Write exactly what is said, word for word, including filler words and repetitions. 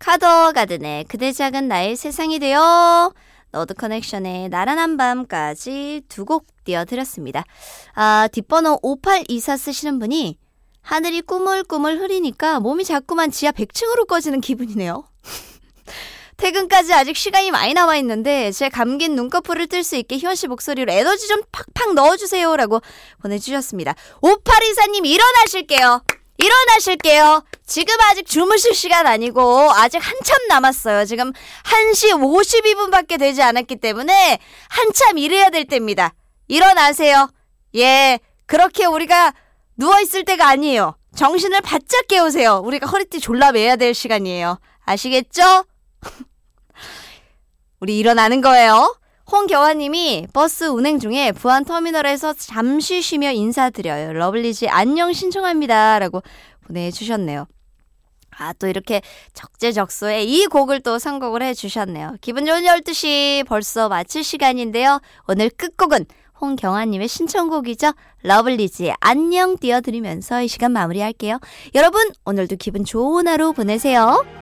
카더가든의 그대 작은 나의 세상이 되어, 너드 커넥션의 나른한 밤까지 두 곡 띄워드렸습니다. 아, 뒷번호 오팔이사 쓰시는 분이 하늘이 꾸물꾸물 흐리니까 몸이 자꾸만 지하 백 층으로 꺼지는 기분이네요. 퇴근까지 아직 시간이 많이 남아있는데 제 감긴 눈꺼풀을 뜰 수 있게 희원씨 목소리로 에너지 좀 팍팍 넣어주세요 라고 보내주셨습니다. 오팔이사님 일어나실게요. 일어나실게요. 지금 아직 주무실 시간 아니고 아직 한참 남았어요. 지금 한 시 오십이 분밖에 되지 않았기 때문에 한참 일해야 될 때입니다. 일어나세요. 예, 그렇게 우리가 누워있을 때가 아니에요. 정신을 바짝 깨우세요. 우리가 허리띠 졸라 매야 될 시간이에요. 아시겠죠? 우리 일어나는 거예요. 홍경화님이 버스 운행 중에 부안터미널에서 잠시 쉬며 인사드려요. 러블리즈 안녕 신청합니다 라고 보내주셨네요. 아, 또 이렇게 적재적소에 이 곡을 또 선곡을 해주셨네요. 기분 좋은 열두 시 벌써 마칠 시간인데요. 오늘 끝곡은 홍경화님의 신청곡이죠. 러블리즈의 안녕 띄워드리면서 이 시간 마무리할게요. 여러분 오늘도 기분 좋은 하루 보내세요.